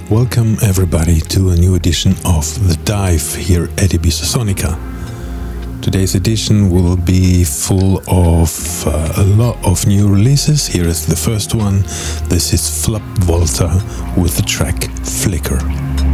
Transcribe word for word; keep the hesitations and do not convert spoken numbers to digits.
Welcome everybody to a new edition of The Dive here at Ibiza Sonica. Today's edition will be full of uh, a lot of new releases. Here is the first one. This is Flap Volta with the track Flicker.